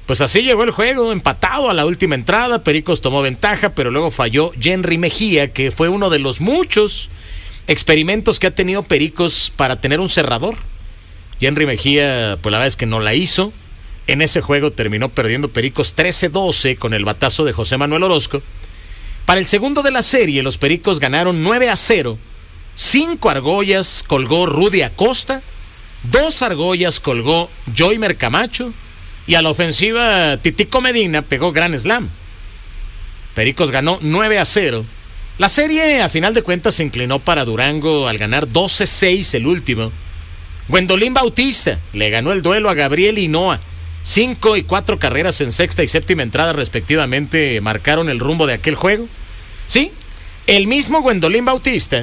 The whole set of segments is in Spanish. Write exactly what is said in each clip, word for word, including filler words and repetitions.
Pues así llegó el juego, empatado a la última entrada. Pericos tomó ventaja, pero luego falló Henry Mejía, que fue uno de los muchos experimentos que ha tenido Pericos para tener un cerrador. Henry Mejía, pues la verdad es que no la hizo. En ese juego terminó perdiendo Pericos trece doce con el batazo de José Manuel Orozco. Para el segundo de la serie, los Pericos ganaron nueve a cero. Cinco argollas colgó Rudy Acosta, dos argollas colgó Joymer Camacho, y a la ofensiva Titico Medina pegó Grand Slam. Pericos ganó nueve a cero. La serie a final de cuentas se inclinó para Durango al ganar doce seis el último. Gwendolyn Bautista le ganó el duelo a Gabriel Hinoa. Cinco y cuatro carreras en sexta y séptima entrada respectivamente marcaron el rumbo de aquel juego. Sí, el mismo Gwendolyn Bautista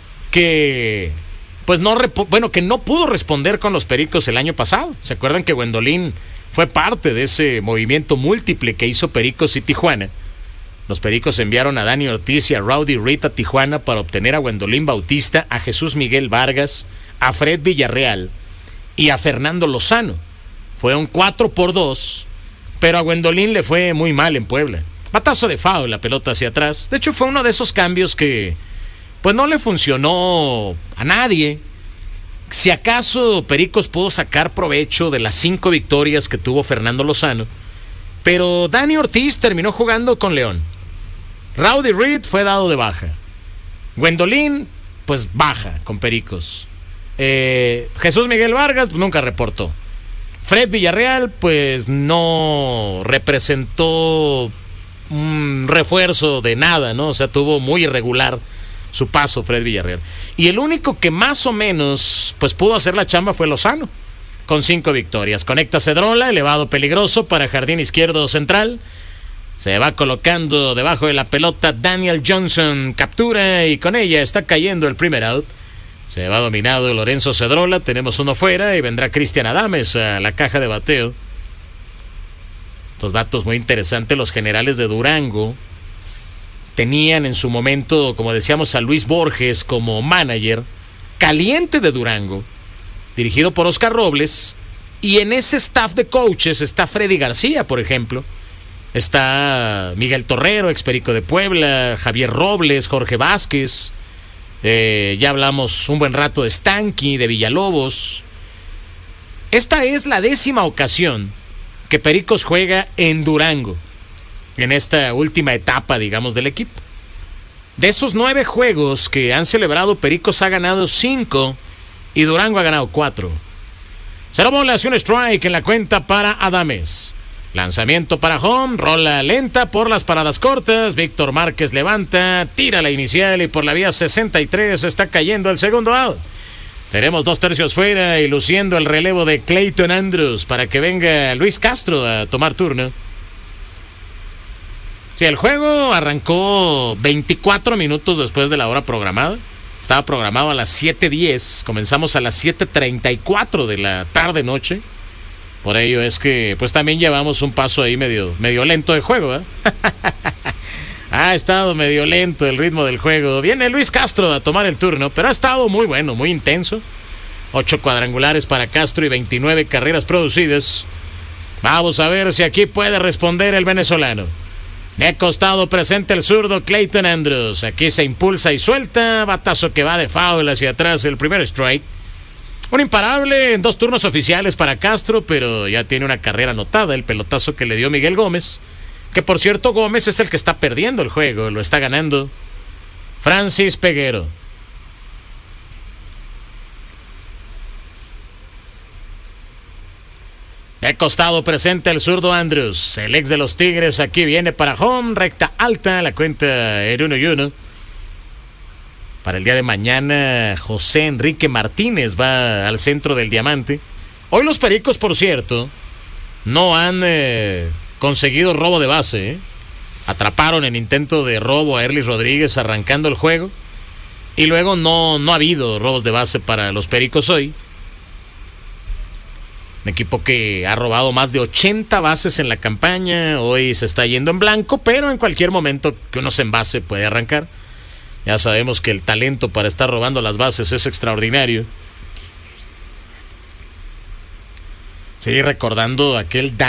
que pues no repo- bueno que no pudo responder con los Pericos el año pasado. ¿Se acuerdan que Gwendolyn fue parte de ese movimiento múltiple que hizo Pericos y Tijuana? Los Pericos enviaron a Dani Ortiz y a Rowdy Reed a Tijuana para obtener a Gwendolyn Bautista, a Jesús Miguel Vargas, a Fred Villarreal y a Fernando Lozano. Fueron cuatro por dos, pero a Gwendolyn le fue muy mal en Puebla. Batazo de foul, la pelota hacia atrás. De hecho, fue uno de esos cambios que pues no le funcionó a nadie. Si acaso Pericos pudo sacar provecho de las cinco victorias que tuvo Fernando Lozano, pero Dani Ortiz terminó jugando con León. Rowdy Reed fue dado de baja. Gwendolyn, pues baja con Pericos. Eh, Jesús Miguel Vargas pues, nunca reportó. Fred Villarreal, pues no representó un refuerzo de nada, ¿no? O sea, tuvo muy irregular su paso Fred Villarreal. Y el único que más o menos pues pudo hacer la chamba fue Lozano, con cinco victorias. Conecta Cedrola, elevado peligroso para jardín izquierdo central. Se va colocando debajo de la pelota Daniel Johnson, captura y con ella está cayendo el primer out. Se va dominado Lorenzo Cedrola, tenemos uno fuera y vendrá Cristian Adames a la caja de bateo. Estos datos muy interesantes. Los Generales de Durango tenían en su momento, como decíamos, a Luis Borges como manager caliente de Durango, dirigido por Oscar Robles, y en ese staff de coaches está Freddy García, por ejemplo, está Miguel Torrero, ex Perico de Puebla, Javier Robles, Jorge Vázquez, eh, ya hablamos un buen rato de Stanky, de Villalobos. Esta es la décima ocasión que Pericos juega en Durango, en esta última etapa, digamos, del equipo. De esos nueve juegos que han celebrado, Pericos ha ganado cinco y Durango ha ganado cuatro. Cero bolas y un strike en la cuenta para Adames. Lanzamiento para home, rola lenta por las paradas cortas. Víctor Márquez levanta, tira la inicial y por la vía sesenta y tres está cayendo el segundo out. Tenemos dos tercios fuera y luciendo el relevo de Clayton Andrews para que venga Luis Castro a tomar turno. Sí, el juego arrancó veinticuatro minutos después de la hora programada. Estaba programado a las siete diez. Comenzamos a las siete treinta y cuatro de la tarde-noche. Por ello es que pues también llevamos un paso ahí medio, medio lento de juego, ¿eh? Ha estado medio lento el ritmo del juego. Viene Luis Castro a tomar el turno, pero ha estado muy bueno, muy intenso. Ocho cuadrangulares para Castro y veintinueve carreras producidas. Vamos a ver si aquí puede responder el venezolano. De costado presente el zurdo Clayton Andrews. Aquí se impulsa y suelta. Batazo que va de foul hacia atrás, el primer strike. Un imparable en dos turnos oficiales para Castro, pero ya tiene una carrera anotada. El pelotazo que le dio Miguel Gómez. Que por cierto, Gómez es el que está perdiendo el juego. Lo está ganando Francis Peguero. De costado presente el zurdo Andrews. El ex de los Tigres aquí viene para home. Recta alta, la cuenta en uno y uno. Para el día de mañana, José Enrique Martínez va al centro del diamante. Hoy los Pericos, por cierto, no han eh, conseguido robo de base. ¿eh? Atraparon en intento de robo a Erlis Rodríguez arrancando el juego. Y luego no, no ha habido robos de base para los Pericos hoy. Un equipo que ha robado más de ochenta bases en la campaña. Hoy se está yendo en blanco, pero en cualquier momento que uno se envase puede arrancar. Ya sabemos que el talento para estar robando las bases es extraordinario. Sigue recordando aquel